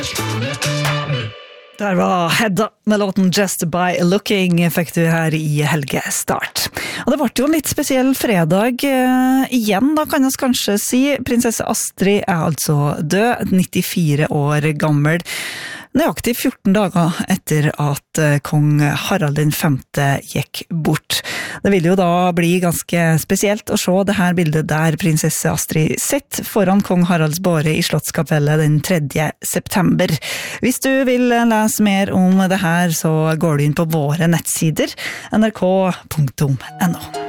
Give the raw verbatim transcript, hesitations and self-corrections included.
Der var Hedda med låten Just By Looking, fikk du her i helgestart. Og det ble jo en litt spesiell fredag eh, igjen, da kan jeg kanskje si. Prinsesse Astrid er altså død, nittifire år gammel. Nøyaktig fjorten dager etter at kong Harald den femte gikk bort. Det vil jo da bli ganske spesielt å se det her bildet der prinsesse Astrid sitter foran kong Haralds båre i Slottskapellet den tredje september. Hvis du vil lese mer om det her, så går du inn på våre nettsider n r k punktum n o.